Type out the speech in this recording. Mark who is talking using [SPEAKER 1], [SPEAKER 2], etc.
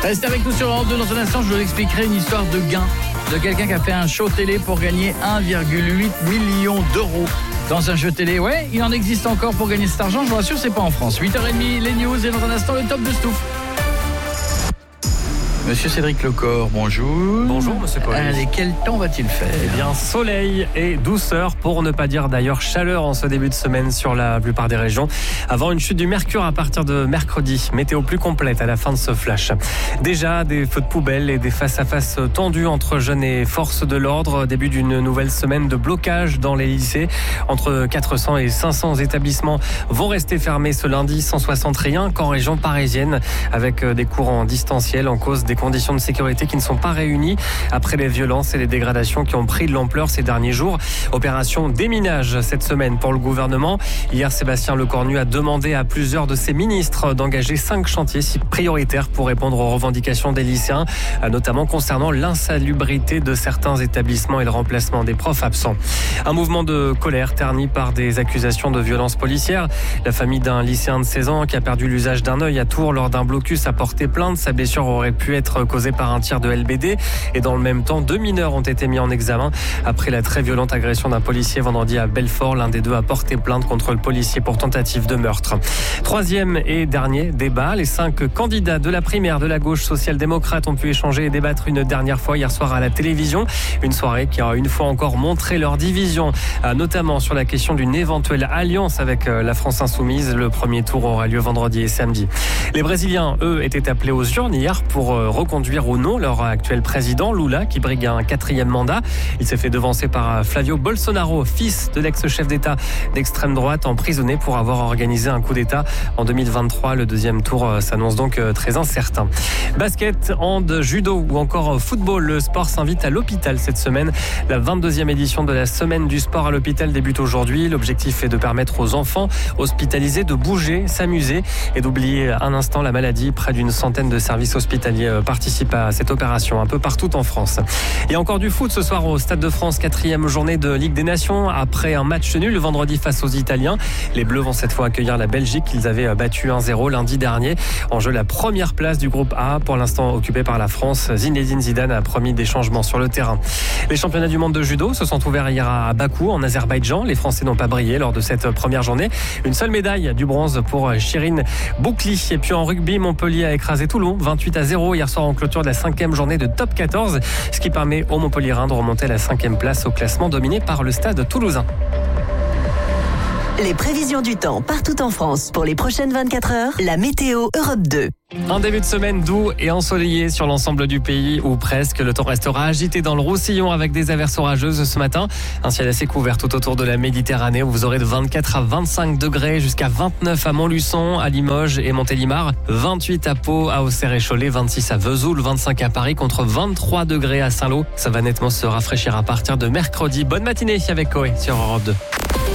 [SPEAKER 1] Restez avec nous sur Europe 2 dans un instant, je vous expliquerai une histoire de gain de quelqu'un qui a fait un show télé pour gagner 1,8 million d'euros dans un jeu télé. Ouais, il en existe encore pour gagner cet argent, je vous rassure, c'est pas en France. 8h30, les news et dans un instant, le top de Stouff. Monsieur Cédric Lecor, bonjour.
[SPEAKER 2] Bonjour, monsieur Paul.
[SPEAKER 1] Allez, quel temps va-t-il faire ?
[SPEAKER 2] Eh bien, soleil et douceur, pour ne pas dire d'ailleurs chaleur en ce début de semaine sur la plupart des régions. Avant une chute du mercure à partir de mercredi. Météo plus complète à la fin de ce flash. Déjà, des feux de poubelle et des face-à-face tendus entre jeunes et forces de l'ordre. Début d'une nouvelle semaine de blocage dans les lycées. Entre 400 et 500 établissements vont rester fermés ce lundi. 160 rien qu'en région parisienne, avec des cours en distanciel en cause des conditions de sécurité qui ne sont pas réunies après les violences et les dégradations qui ont pris de l'ampleur ces derniers jours. Opération déminage cette semaine pour le gouvernement. Hier, Sébastien Lecornu a demandé à plusieurs de ses ministres d'engager 5 chantiers prioritaires pour répondre aux revendications des lycéens, notamment concernant l'insalubrité de certains établissements et le remplacement des profs absents. Un mouvement de colère terni par des accusations de violences policières. La famille d'un lycéen de 16 ans qui a perdu l'usage d'un œil à Tours lors d'un blocus a porté plainte. Sa blessure aurait pu être causée par un tir de LBD et dans le même temps, 2 mineurs ont été mis en examen après la très violente agression d'un policier vendredi à Belfort. L'un des deux a porté plainte contre le policier pour tentative de meurtre. Troisième et dernier débat, les 5 candidats de la primaire de la gauche social-démocrate ont pu échanger et débattre une dernière fois hier soir à la télévision. Une soirée qui a une fois encore montré leur division, notamment sur la question d'une éventuelle alliance avec la France Insoumise. Le premier tour aura lieu vendredi et samedi. Les Brésiliens, eux, étaient appelés aux urnes hier pour reconduire ou non leur actuel président, Lula, qui brigue un 4e mandat. Il s'est fait devancer par Flavio Bolsonaro, fils de l'ex-chef d'État d'extrême droite, emprisonné pour avoir organisé un coup d'État en 2023. Le deuxième tour s'annonce donc très incertain. Basket, hand, judo ou encore football, le sport s'invite à l'hôpital cette semaine. La 22e édition de la semaine du sport à l'hôpital débute aujourd'hui. L'objectif est de permettre aux enfants hospitalisés de bouger, s'amuser et d'oublier un instant la maladie. Près d'une centaine de services hospitaliers participent à cette opération un peu partout en France. Il y a encore du foot ce soir au Stade de France, 4e journée de Ligue des Nations. Après un match nul le vendredi face aux Italiens, les Bleus vont cette fois accueillir la Belgique qu'ils avaient battu 1-0 lundi dernier. En jeu, la première place du groupe A, pour l'instant occupée par la France. Zinedine Zidane a promis des changements sur le terrain. Les championnats du monde de judo se sont ouverts hier à Bakou, en Azerbaïdjan. Les Français n'ont pas brillé lors de cette première journée. Une seule médaille du bronze pour Shirin Boukli. Et puis en rugby, Montpellier a écrasé Toulon 28-0 hier soir en clôture de la 5e journée de top 14, ce qui permet aux Montpelliérains de remonter à la 5e place au classement dominé par le Stade toulousain.
[SPEAKER 3] Les prévisions du temps partout en France pour les prochaines 24 heures, la météo Europe 2.
[SPEAKER 2] Un début de semaine doux et ensoleillé sur l'ensemble du pays, ou presque. Le temps restera agité dans le Roussillon avec des averses orageuses ce matin. Un ciel assez couvert tout autour de la Méditerranée où vous aurez de 24 à 25 degrés jusqu'à 29 à Montluçon, à Limoges et Montélimar, 28 à Pau, à Auxerre et Cholet, 26 à Vesoul, 25 à Paris contre 23 degrés à Saint-Lô. Ça va nettement se rafraîchir à partir de mercredi. Bonne matinée avec Koé sur Europe 2.